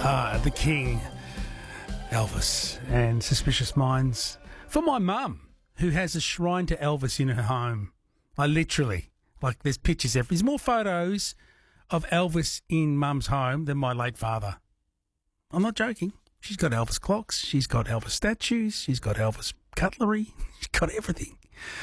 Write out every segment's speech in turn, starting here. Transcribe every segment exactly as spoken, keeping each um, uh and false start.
Ah, the King, Elvis, and Suspicious Minds. For my mum, who has a shrine to Elvis in her home. I literally, like, there's pictures there. There's more photos of Elvis in mum's home than my late father. I'm not joking. She's got Elvis clocks. She's got Elvis statues. She's got Elvis cutlery. She's got everything.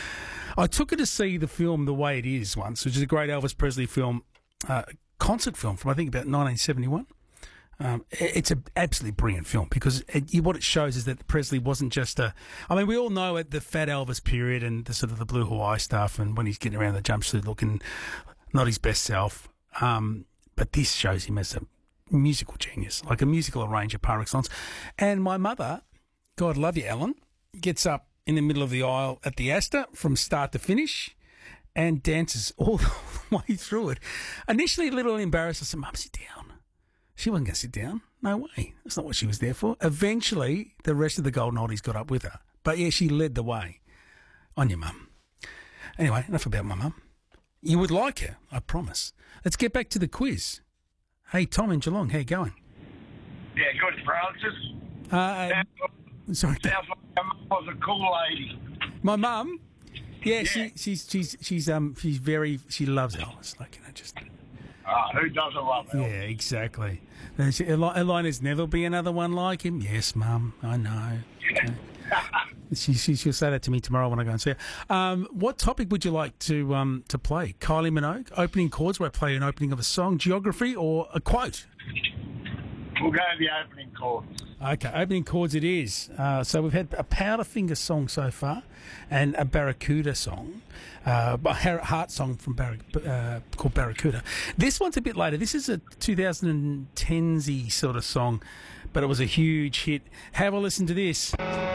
I took her to see the film The Way It Is once, which is a great Elvis Presley film, uh, concert film from, I think, about nineteen seventy-one. Um, it's an absolutely brilliant film because it, what it shows is that Presley wasn't just a... I mean, we all know it, the Fat Elvis period and the sort of the Blue Hawaii stuff and when he's getting around the jumpsuit looking not his best self. Um, but this shows him as a musical genius, like a musical arranger par excellence. And my mother, God love you, Ellen, gets up in the middle of the aisle at the Astor from start to finish and dances all the way through it. Initially a little embarrassed. I said, Mum, sit down. She wasn't going to sit down. No way. That's not what she was there for. Eventually, the rest of the Golden Oldies got up with her. But, yeah, she led the way. On your mum. Anyway, enough about my mum. You would like her, I promise. Let's get back to the quiz. Hey, Tom in Geelong, how you going? Yeah, good, Francis. Uh, sounds, sorry. sounds like your mum was a cool lady. My mum? Yeah, Yeah. She, she's she's she's um she's very she loves Elvis, like, you know, just Ah, who doesn't love yeah, Elvis? exactly. Then she- Eli- Elina's never be another one like him. Yes, Mum, I know. Okay. She, she she'll say that to me tomorrow when I go and see her. Um, what topic would you like to um to play? Kylie Minogue, opening chords where I play an opening of a song, geography, or a quote? We'll go to the opening chords. Okay, opening chords it is. Uh, so we've had a Powderfinger song so far and a Barracuda song, uh, a heart song from Barrac- uh, called Barracuda. This one's a bit later. This is a twenty tens-y sort of song, but it was a huge hit. Have a listen to this.